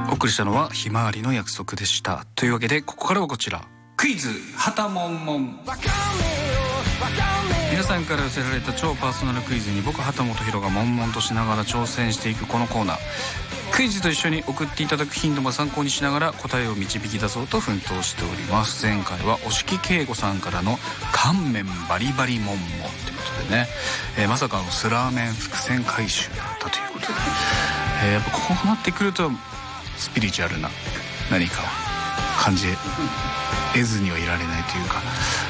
お送りしたのはひまわりの約束でした。というわけでここからはこちら、クイズはたもんもん。皆さんから寄せられた超パーソナルクイズに僕畑本博が悶々としながら挑戦していくこのコーナー。クイズと一緒に送っていただくヒントも参考にしながら答えを導き出そうと奮闘しております。前回は押木圭吾さんからの乾麺バリバリモンモンということでね、まさかのスラーメン伏線回収だったということで、やっぱこうなってくるとスピリチュアルな何かを感じ得ずにはいられないというか、